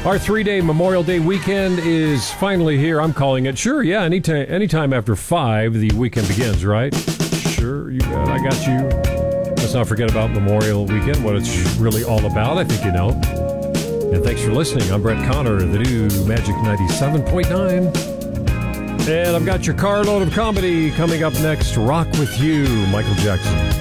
Our 3-day Memorial Day weekend is finally here. I'm calling it. Sure, yeah, anytime after 5, the weekend begins, right? Sure, you got, I got you. Let's not forget about Memorial Weekend, what it's really all about. I think you know. And thanks for listening. I'm Brett Connor, the new Magic 97.9. And I've got your carload of comedy coming up next. Rock with You, Michael Jackson.